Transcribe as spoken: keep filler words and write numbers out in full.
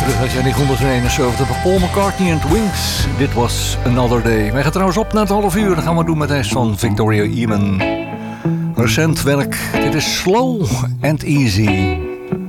terug uit jaar negentien eenenzeventig van Paul McCartney en Wings. Dit was Another Day. Wij gaan trouwens op na het half uur. Dat gaan we doen met de rest van Victoria Eamon. Recent werk. Dit is Slow and Easy.